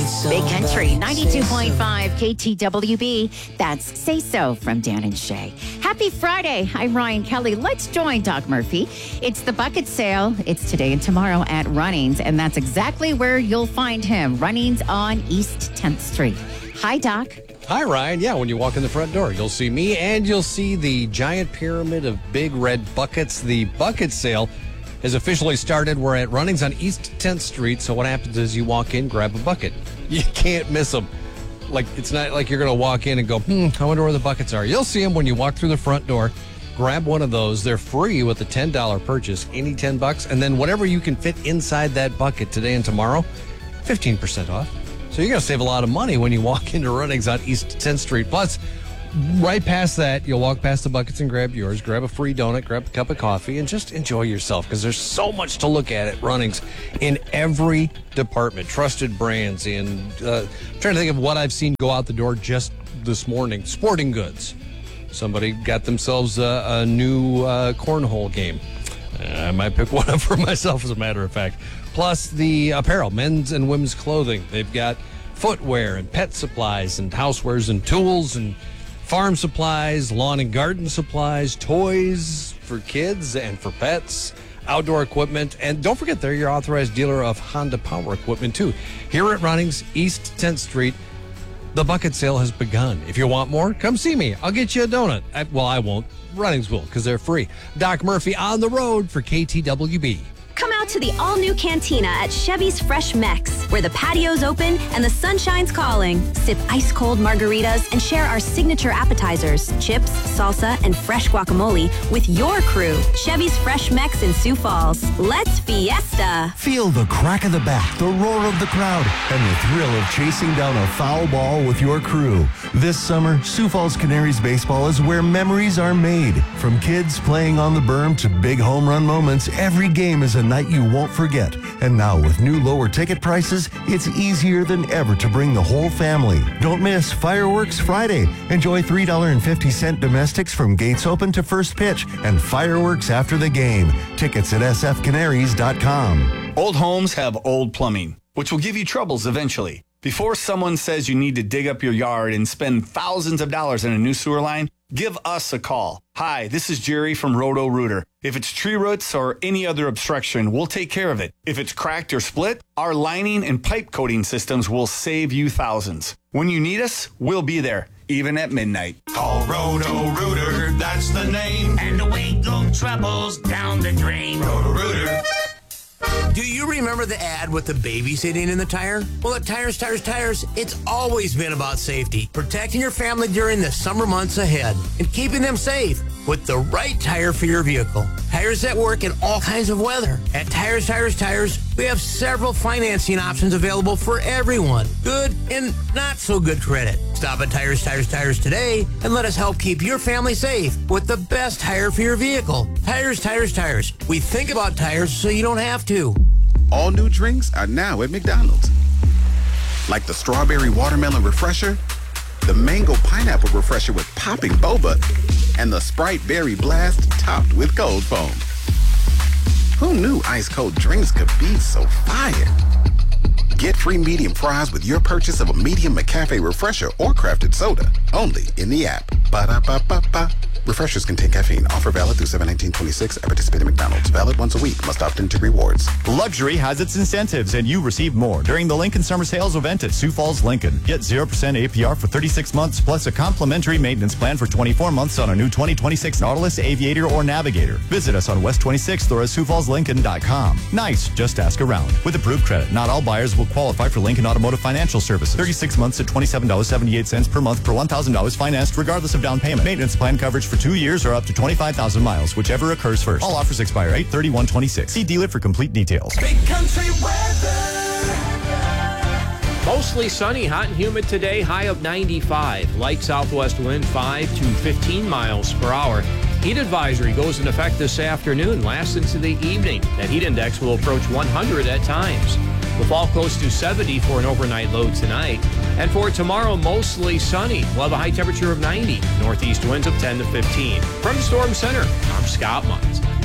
Big Country 92.5 KTWB. That's Say So from Dan and Shay. Happy Friday. I'm Ryan Kelly. Let's join Doc Murphy. It's the bucket sale. It's today and tomorrow at Runnings, and that's exactly where you'll find him. Runnings on East 10th Street. Hi, Doc. Hi, Ryan. Yeah, when you walk in the front door, you'll see me and you'll see the giant pyramid of big red buckets. The bucket sale has officially started. We're at Runnings on East 10th Street. So what happens is you walk in, grab a bucket. You can't miss them. Like, it's not like you're going to walk in and go, I wonder where the buckets are. You'll see them when you walk through the front door. Grab one of those. They're free with a $10 purchase, any $10. And then whatever you can fit inside that bucket today and tomorrow, 15% off. So you're going to save a lot of money when you walk into Runnings on East 10th Street. Plus, right past that, you'll walk past the buckets and grab yours, grab a free donut, grab a cup of coffee, and just enjoy yourself because there's so much to look at Runnings in every department. Trusted brands in, I'm trying to think of what I've seen go out the door just this morning. Sporting goods. Somebody got themselves a new cornhole game. I might pick one up for myself, as a matter of fact. Plus the apparel, men's and women's clothing. They've got footwear and pet supplies and housewares and tools and farm supplies, lawn and garden supplies, toys for kids and for pets, outdoor equipment. And don't forget, they're your authorized dealer of Honda Power Equipment, too. Here at Runnings, East 10th Street, the bucket sale has begun. If you want more, come see me. I'll get you a donut. I won't. Runnings will, because they're free. Doc Murphy on the road for KTWB. Come out to the all-new Cantina at Chevy's Fresh Mex, where the patio's open and the sunshine's calling. Sip ice-cold margaritas and share our signature appetizers, chips, salsa, and fresh guacamole with your crew. Chevy's Fresh Mex in Sioux Falls. Let's fiesta! Feel the crack of the bat, the roar of the crowd, and the thrill of chasing down a foul ball with your crew. This summer, Sioux Falls Canaries baseball is where memories are made. From kids playing on the berm to big home run moments, every game is a night you won't forget. And now with new lower ticket prices, it's easier than ever to bring the whole family. Don't miss Fireworks Friday. Enjoy $3.50 domestics from gates open to first pitch and fireworks after the game. Tickets at sfcanaries.com. Old homes have old plumbing, which will give you troubles eventually. Before someone says you need to dig up your yard and spend thousands of dollars on a new sewer line, give us a call. Hi, this is Jerry from Roto-Rooter. If it's tree roots or any other obstruction, we'll take care of it. If it's cracked or split, our lining and pipe coating systems will save you thousands. When you need us, we'll be there, even at midnight. Call Roto-Rooter, that's the name. And away go troubles down the drain. Roto-Rooter. Do you remember the ad with the baby sitting in the tire? Well, at Tires, it's always been about safety, protecting your family during the summer months ahead, and keeping them safe with the right tire for your vehicle. Tires that work in all kinds of weather. At Tires, we have several financing options available for everyone. Good and not so good credit. Stop at Tires today and let us help keep your family safe with the best tire for your vehicle. Tires. We think about tires so you don't have to. All new drinks are now at McDonald's. Like the strawberry watermelon refresher, the mango pineapple refresher with popping boba, and the Sprite berry blast topped with cold foam. Who knew ice cold drinks could be so fire? Get free medium fries with your purchase of a medium McCafe refresher or crafted soda, only in the app. Ba-da-ba-ba-ba. Refreshers contain caffeine. Offer valid through 7/19/26 at participating McDonald's. Valid once a week. Must opt into rewards. Luxury has its incentives, and you receive more during the Lincoln Summer Sales event at Sioux Falls Lincoln. Get 0% APR for 36 months, plus a complimentary maintenance plan for 24 months on a new 2026 Nautilus, Aviator, or Navigator. Visit us on West 26th or at SiouxFallsLincoln.com. Nice, just ask around. With approved credit, not all buyers will qualify for Lincoln Automotive Financial Services. 36 months at $27.78 per month per $1,000 financed, regardless of down payment. Maintenance plan coverage for 2 years or up to 25,000 miles, whichever occurs first. All offers expire 8/31/26. See dealer for complete details. Big country weather. Mostly sunny, hot and humid today, high of 95. Light southwest wind 5 to 15 miles per hour. Heat advisory goes into effect this afternoon, lasts into the evening. That heat index will approach 100 at times. We'll fall close to 70 for an overnight low tonight. And for tomorrow, mostly sunny. We'll have a high temperature of 90. Northeast winds of 10 to 15. From the Storm Center, I'm Scott Mutz.